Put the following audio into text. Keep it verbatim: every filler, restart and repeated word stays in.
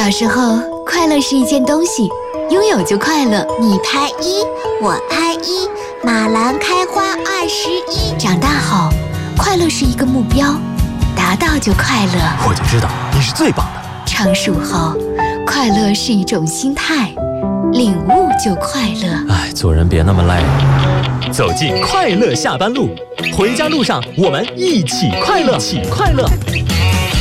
小时候，快乐是一件东西，拥有就快乐。 你拍一，我拍一，马兰开花二十一。 长大后，快乐是一个目标，达到就快乐。 我就知道你是最棒的。 成熟后，快乐是一种心态，领悟就快乐。 哎，做人别那么累。走进快乐下班路，回家路上我们一起快乐，一起快乐。